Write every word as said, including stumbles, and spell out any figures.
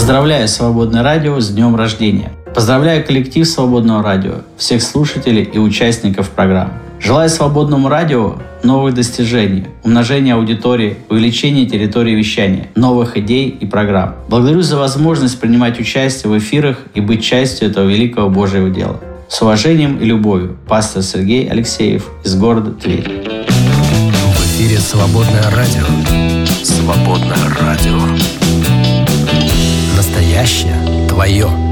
Поздравляю Свободное радио с днем рождения. Поздравляю коллектив Свободного радио, всех слушателей и участников программы. Желаю Свободному радио новых достижений, умножения аудитории, увеличения территории вещания, новых идей и программ. Благодарю за возможность принимать участие в эфирах и быть частью этого великого Божьего дела. С уважением и любовью, пастор Сергей Алексеев из города Тверь. В эфире Свободное радио. Свободное радио. Настоящее твое.